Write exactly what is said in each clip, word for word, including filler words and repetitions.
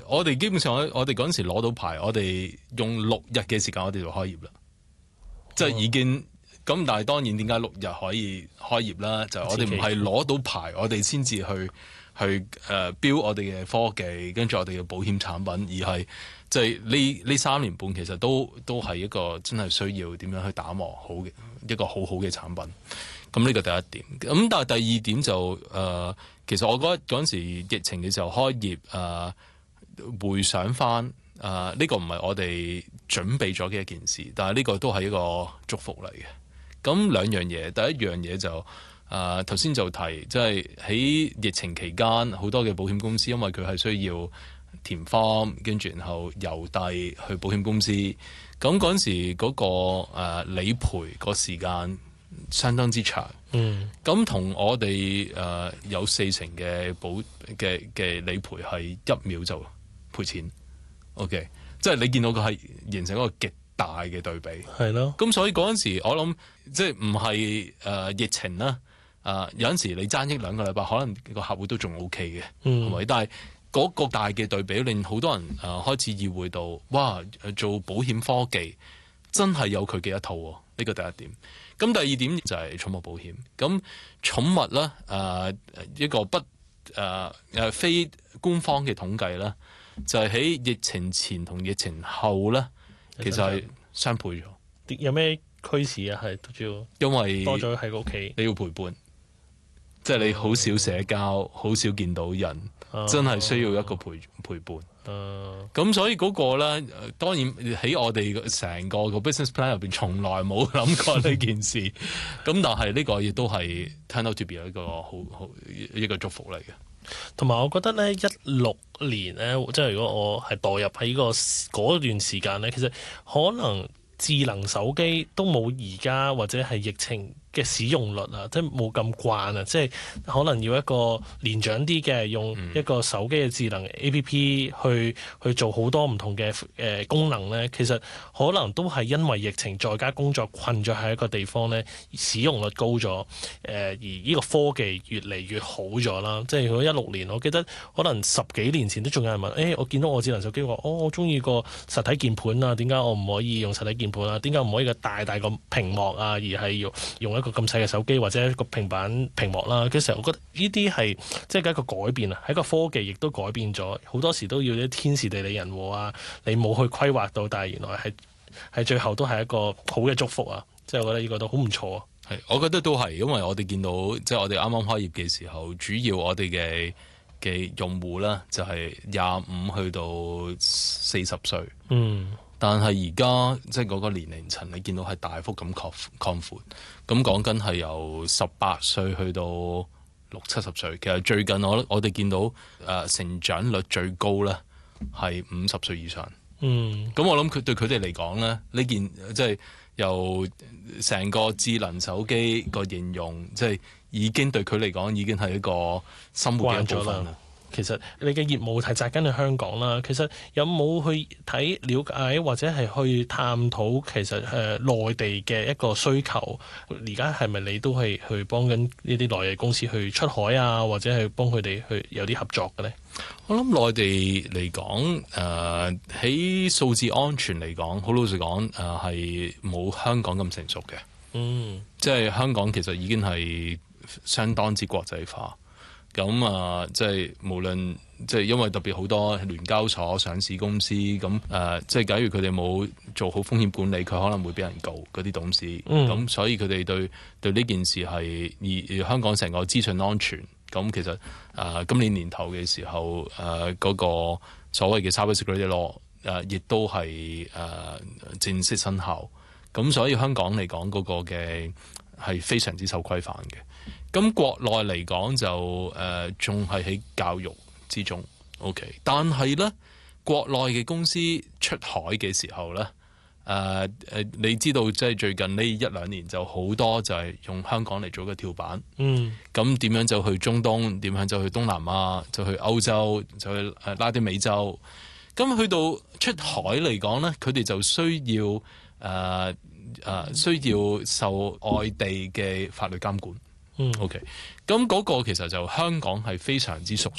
我哋基本上我哋嗰陣時攞到牌，我哋用六日嘅時間我哋就開業啦，即係、哦、已經咁。但係當然點解六日可以開業啦？就係、我哋唔係攞到牌，我哋先至去去誒標我哋嘅科技，跟住我哋嘅保險產品，而係即係呢呢三年半其實都都係一個真係需要點樣去打磨好嘅一個好好嘅產品。咁呢個第一點。咁但係第二點就誒、呃，其實我覺得嗰陣時疫情嘅時候開業誒。呃回想翻誒呢個唔係我哋準備咗嘅一件事，但係呢個都係一個祝福嚟嘅。咁兩樣嘢，第一樣嘢就誒頭先就提，即係喺疫情期間好多嘅保險公司，因為佢係需要填 form， 跟住然後郵遞去保險公司。咁嗰陣時嗰、嗰個、呃、理賠個時間相當之長。嗯，咁同我哋誒、呃、有四成嘅保嘅嘅理賠係一秒就賠錢 ，OK， 即係你見到佢係形成一個極大嘅對比，係咯。咁所以嗰陣時我諗，即係唔係誒疫情啦，啊、呃、有陣時你爭一兩個禮拜，可能個客戶都仲 O K 嘅，係咪、嗯？但係嗰個大嘅對比令好多人誒、呃、開始意會到，哇！做保險科技真係有佢嘅一套喎，呢、這個第一點。咁第二點就係寵物保險。咁寵物咧誒、呃、一個不誒誒、呃、非官方嘅統計啦。就係喺疫情前同疫情後咧，其實係雙倍咗。 有咩驅使啊？係主要因為多咗喺屋企， 你要陪伴，即係你好少社交，好、嗯、少見到人，嗯、真係需要一個陪陪伴。咁、嗯、所以嗰個咧，當然喺我哋成個個 business plan 入邊，從來冇諗過呢件事。咁但係呢個亦都係 turn out to be 一個好好一個祝福嚟嘅。 同埋我覺得咧，一六年咧，即係如果我係代入喺、個嗰段時間咧，其實可能智能手機都冇而家或者係疫情嘅使用率啊，即係冇咁慣啊，即係可能要一個年長啲嘅用一個手機嘅智能 A P P 去去做好多唔同嘅誒、呃、功能咧，其實可能都係因為疫情在家工作困咗喺一個地方咧，使用率高咗，誒、呃、而呢個科技越嚟越好咗啦。即係如果一六年，我記得可能十幾年前都仲有人問，誒、欸、我見到我智能手機話，哦我中意個實體鍵盤啊，點解我唔可以用實體鍵盤啊？點解唔可以個大大個屏幕啊？而係要用一個咁細嘅手機或者一個平板屏幕啦，其實我覺得呢啲係即係一個改變啊，喺個科技亦都改變咗，好多時都要啲天時地利人和啊，你冇去規劃到，但係原來係係最後都係一個好嘅祝福啊，即係我覺得呢個都好唔錯啊。 係，我覺得都係，因為我哋見到即係我哋啱啱開業嘅時候，主要我哋嘅嘅用戶啦，就係廿五去到四十歲，嗯。但係而家即係嗰個年齡層，你見到係大幅咁擴擴闊，咁講緊係由十八歲去到六七十歲。其實最近我我哋見到誒、呃、成長率最高咧係五十歲以上。嗯，咁我諗佢對佢哋嚟講咧，呢件即係由成個智能手機個應用，即係已經對佢嚟講已經係一個生活嘅一部分啦。 其實你嘅業務係紮根喺香港啦，其實有冇去睇了解或者係去探討其實誒、呃、內地嘅一個需求？而家係咪你都係去幫緊呢啲內地公司去出海啊，或者係幫佢哋去有啲合作嘅咧？ 我諗內地嚟講，誒喺數字安全嚟講，好老實講，誒係冇香港咁成熟嘅。嗯，即係香港其實已經係相當之國際化。咁啊，即係無論即係因為特別好多聯交所上市公司咁誒、呃，即係假如佢哋冇做好風險管理，佢可能會俾人告嗰啲董事。咁、嗯、所以佢哋對對呢件事係而，而香港成個資訊安全咁，其實誒、呃、今年年頭嘅時候誒嗰、呃那個所謂嘅 cyber security law 誒，亦都係誒、呃、正式生效。咁所以香港嚟講嗰個嘅係非常之受規範嘅。咁國內嚟講就誒仲係喺教育之中 ，OK。但係咧，國內嘅公司出海嘅時候咧，誒、呃、誒，你知道即係最近呢一兩年就好多就係用香港嚟做個跳板。嗯。咁點樣就去中東？點樣就去東南亞？就去歐洲？就去誒拉丁美洲？咁去到出海嚟講咧，佢哋就需要誒誒、呃呃、需要受外地嘅法律監管。嗯，OK，咁嗰個其實就香港係非常之熟悉，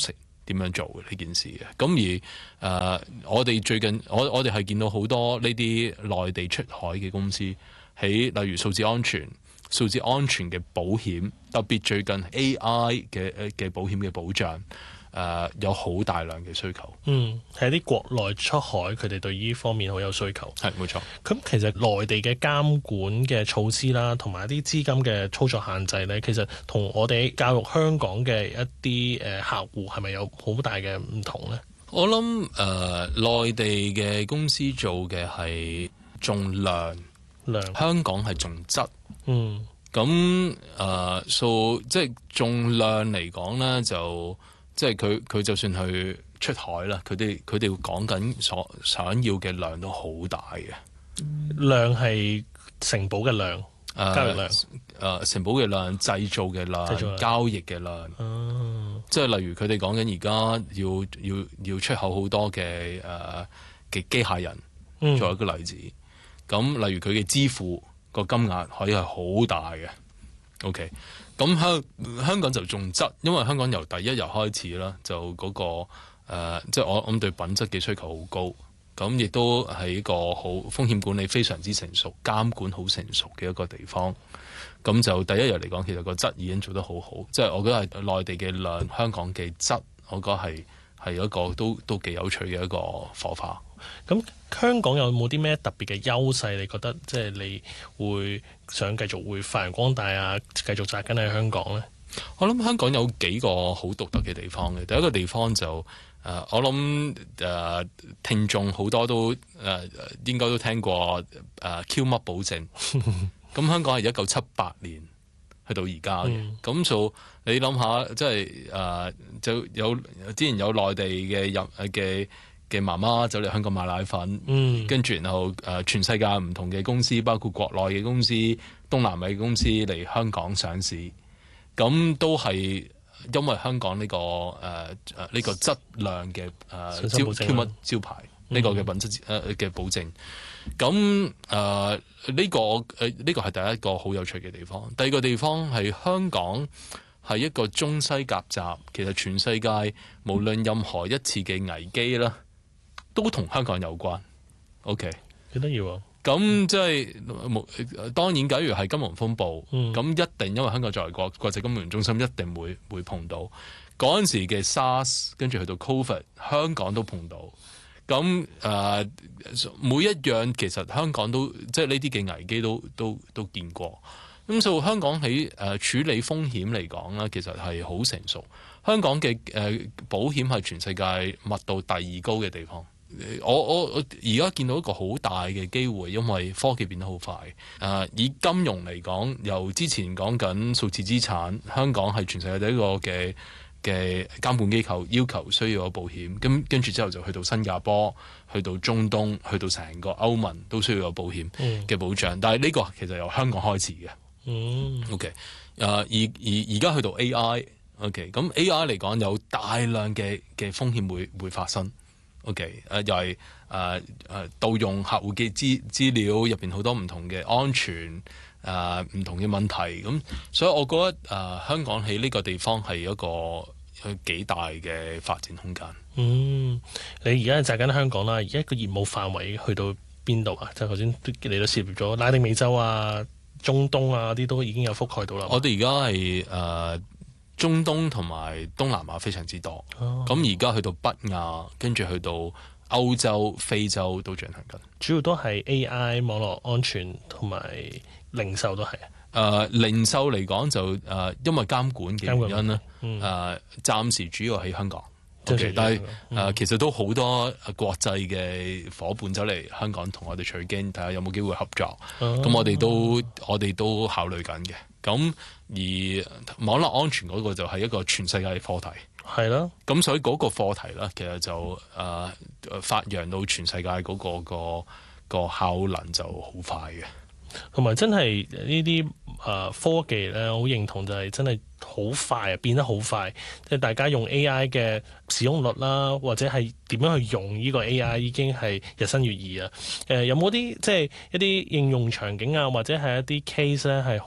點樣做嘅呢件事嘅。咁而誒、呃，我哋最近我我哋係見到好多呢啲內地出海嘅公司喺例如數字安全、數字安全嘅保險，特別最近 A I 嘅嘅保險嘅保障。誒、呃、有好大量嘅需求， 嗯，係啲國內出海，佢哋對呢方面好有需求， 係冇錯。咁其實內地嘅監管嘅措施啦，同埋一啲資金嘅操作限制咧，其實同我哋教育香港嘅一啲誒客戶係咪有好大嘅唔同咧？ 我諗誒內地嘅公司做嘅係重量， 量香港係重質， 嗯， 咁誒數即係重量嚟講咧就。即係佢佢就算去出海啦，佢哋佢哋講緊所想要嘅量都好大嘅， 量係城堡嘅量，交易量，誒、 呃、城堡嘅量、製造嘅量、量交易嘅量， 哦、 即係例如佢哋講緊而家要要要出口好多嘅誒嘅機械人，作為一個例子。咁、嗯、例如佢嘅支付個金額可以係好大嘅。OK。咁香香港就重質，因為香港由第一日開始啦，就嗰、那個誒，即、呃、係、就是、我我對品質嘅需求好高，咁亦都係一個好風險管理非常之成熟、監管好成熟嘅一個地方。咁就第一日嚟講，其實個質已經做得好好，即、就、係、是、我覺得係內地嘅量，香港嘅質，我覺得係係一個都都幾有趣嘅一個火花。 咁香港有冇啲咩特別嘅優勢？你覺得即係你會想繼續會發揚光大啊？繼續紮根喺香港呢？ 我諗香港有幾個好獨特嘅地方嘅。第一個地方就誒、呃，我諗誒、呃、聽眾好多都誒、呃、應該都聽過誒、呃、Q 嘜保證。咁香港係一九七八年去到而家嘅，咁就你諗下，即係誒就有之前有內地嘅入嘅。嘅媽媽走嚟香港買奶粉，嗯、跟住然後誒、呃、全世界唔同嘅公司，包括國內嘅公司、東南亞嘅公司嚟香港上市，咁都係因為香港呢、這個誒誒呢個質量嘅誒、呃、招 Q 嘜招牌呢、這個嘅品質誒嘅、呃、保證，咁誒呢個誒呢、呃這個係第一個好有趣嘅地方。第二個地方係香港係一個中西夾雜，其實全世界無論任何一次嘅危機啦，都同香港有關。OK， 幾得意喎。 咁即係當然，假如係金融風暴，咁、嗯、一定因為香港作為國國際金融中心，一定會會碰到嗰陣時嘅 SARS， 跟住去到 COVID， 香港都碰到。咁誒、呃，每一樣其實香港都即係呢啲嘅危機都都都見過。咁所以香港喺誒、呃、處理風險嚟講咧，其實係好成熟。香港嘅誒、呃、保險係全世界密度第二高嘅地方。我我我而家見到一個好大嘅機會，因為科技變得好快。誒、呃、以金融嚟講，由之前講緊數字資產，香港係全世界第一個嘅嘅監管機構要求需要有保險。咁跟住之後就去到新加坡，去到中東，去到成個歐盟都需要有保險嘅保障。嗯、但係呢個其實由香港開始嘅。嗯，OK，誒、呃、而而而家去到 A I，OK，、okay? 咁 A I 嚟講有大量嘅嘅風險會會發生。OK，誒、呃、又係誒誒盜用客戶嘅資資料入邊好多唔同嘅安全誒唔、呃、同嘅問題，咁所以我覺得誒、呃、香港喺呢個地方係一個幾大嘅發展空間。 嗯，你而家紮緊香港啦，而家個業務範圍去到邊度啊？即係頭先你都涉獵咗拉丁美洲啊、中東啊啲都已經有覆蓋到啦。 我哋而家係誒中東同埋東南亞非常之多，咁而家去到北亞，跟住去到歐洲、非洲都進行緊。主要都係 A I 網絡安全同埋零售都係。誒、 呃、零售嚟講就誒、呃、因為監管嘅原因咧，誒、嗯呃、暫時主要喺香港。Okay, 但係誒、嗯呃、其實都好多國際嘅夥伴走嚟香港同我哋取經，睇下有冇機會合作。咁、哦、我哋都我哋都考慮緊嘅。咁而網絡安全嗰個就係一個全世界嘅課題。係咯。咁所以嗰個課題咧，其實就誒、呃、發揚到全世界嗰、嗰個、嗰個、嗰個效能就好快嘅。 同埋真係呢啲誒科技咧，我好認同就係真係好快啊，變得好快。即係大家用 A I 嘅使用率啦，或者係點樣去用呢個 A I 已經係日新月異啊。誒、呃、有冇啲即係一啲應用場景啊，或者係一啲 case 咧係好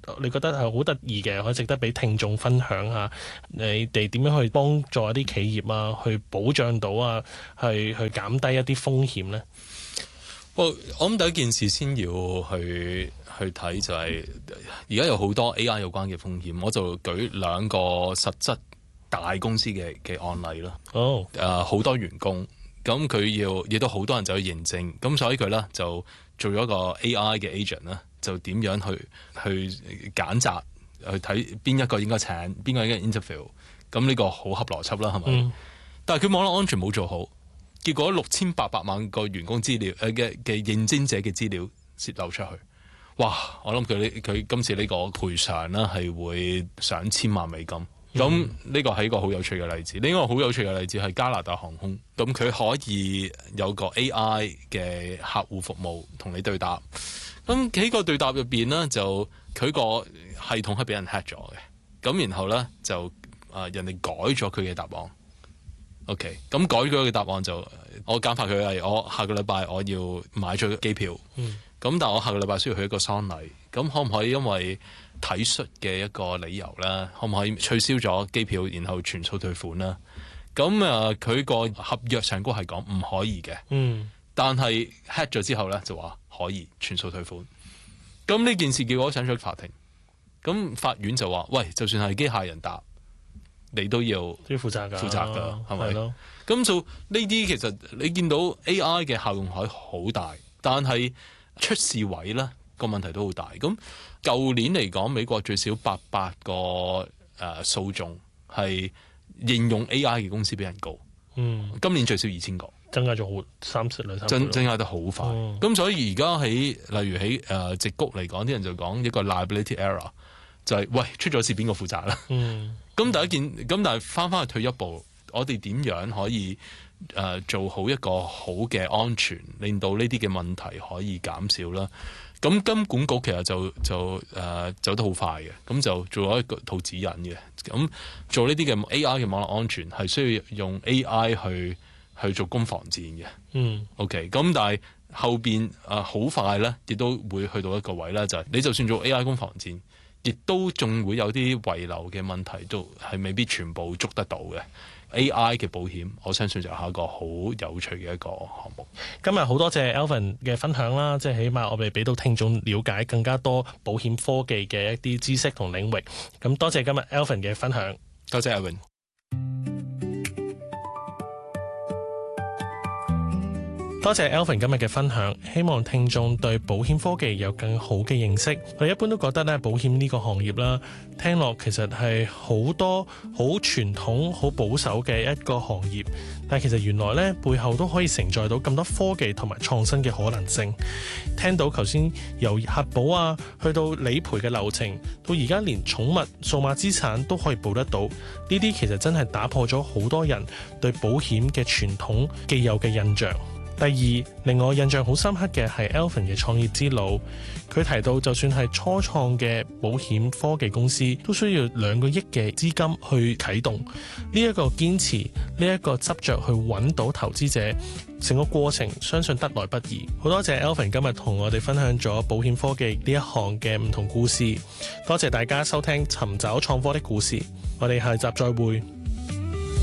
你覺得係好得意嘅，可以值得俾聽眾分享下，你哋點樣去幫助一啲企業啊，去保障到啊，去去減低一啲風險呢？ 我我諗第一件事先要去去睇就係而家有好多 A I 有關嘅風險，我就舉兩個實質大公司嘅嘅案例啦。 哦， 誒好多員工，咁佢要亦都好多人就去認證，咁所以佢咧就做咗個 A I 嘅 agent 啦，就點樣去去揀擇去睇邊一個應該請，邊個應該 interview，咁呢個好合邏輯啦，係咪？嗯、但係佢網絡安全冇做好。結果六千八百萬個員工資料誒嘅嘅認證者嘅資料泄漏出去，哇！我諗佢呢佢今次呢個賠償啦係會上千萬美金。咁呢、嗯、個係一個好有趣嘅例子。另一個好有趣嘅例子係加拿大航空，咁佢可以有個 A I 嘅客戶服務同你對答。咁喺個對答入邊呢，就佢個系統係俾人 hack 咗嘅。咁然後咧就啊、呃、人哋改咗佢嘅答案。OK， 咁改咗嘅答案就我簡化佢係我下個禮拜我要買咗機票，咁、嗯、但係我下個禮拜需要去一個喪禮，咁可唔可以因為體恤嘅一個理由咧，可唔可以取消咗機票，然後全數退款啦？咁啊，佢個合約上高係講唔可以嘅，嗯、但係 hack 咗之後咧就話可以全數退款。咁呢件事結果上咗法庭，咁法院就話：喂，就算係機械人答。你都要都要負責㗎， 負責㗎，係咪？ 係咯。 咁做呢啲其實你見到 A I 嘅效用係好大，但係出事位咧個問題都好大。咁舊年嚟講，美國最少八百個誒訴訟係應用 A I 嘅公司俾人告。嗯，今年最少二千個，增加咗好三十兩三倍，增增加得好快。咁、嗯、所以而家喺例如喺誒矽谷嚟講，啲人就講一個 liability error， 就係、是、喂出咗事邊個負責啦？嗯。咁第一件，咁但係翻翻去退一步，我哋點樣可以誒、呃、做好一個好嘅安全，令到呢啲嘅問題可以減少啦？咁金管局其實就就誒、呃、走得好快嘅，咁就做咗一個套指引嘅。咁做呢啲嘅 A I 嘅網絡安全係需要用 A I 去去做攻防戰嘅。嗯，OK。咁但係後邊誒好快咧，亦都會去到一個位咧，就係、是、你就算做 A I 攻防戰。亦都仲會有啲遺留嘅問題，都係未必全部捉得到嘅。A I 嘅保險，我相信就係一個好有趣嘅一個項目。 今日好多謝 Alvin 嘅分享啦，即係起碼我哋俾到聽眾了解更加多保險科技嘅一啲知識同領域。咁多謝今日 Alvin 嘅分享， 多謝 Alvin。 多謝 Alvin 今日嘅分享，希望聽眾對保險科技有更好嘅認識。我哋一般都覺得咧，保險呢個行業啦，聽落其實係好多好傳統、好保守嘅一個行業，但係其實原來咧背後都可以承載到咁多科技同埋創新嘅可能性。聽到頭先由核保啊，去到理賠嘅流程，到而家連寵物、數碼資產都可以保得到，呢啲其實真係打破咗好多人對保險嘅傳統既有嘅印象。第二，令我印象好深刻嘅係 Alvin 嘅創業之路。佢提到，就算係初創嘅保險科技公司，都需要兩個億嘅資金去啟動。呢、這、一個堅持，呢、這、一個執着去揾到投資者，成個過程相信得來不易。好多謝 Alvin 今日同我哋分享咗保險科技呢一行嘅唔同故事。多謝大家收聽尋找創科的故事。我哋下集再會。